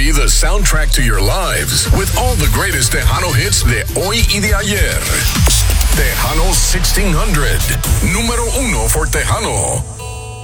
be the soundtrack to your lives with all the greatest Tejano hits de hoy y de ayer. Tejano 1600, número uno for Tejano.